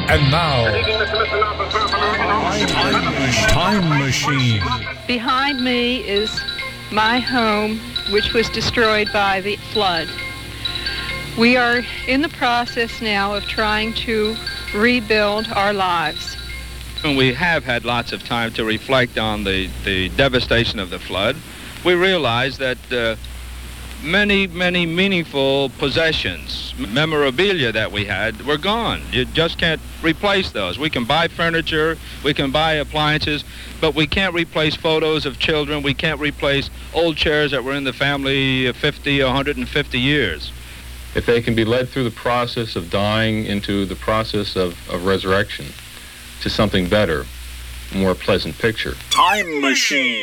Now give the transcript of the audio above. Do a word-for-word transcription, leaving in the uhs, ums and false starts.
And now, Time Machine. Behind me is my home, which was destroyed by the flood. We are in the process now of trying to rebuild our lives. When we have had lots of time to reflect on the, the devastation of the flood, we realize that uh, many, many meaningful possessions, memorabilia that we had, were gone. You just can't replace those. We can buy furniture, we can buy appliances, but we can't replace photos of children. We can't replace old chairs that were in the family fifty, one hundred fifty years. If they can be led through the process of dying into the process of, of resurrection to something better, a more pleasant picture. Time Machine.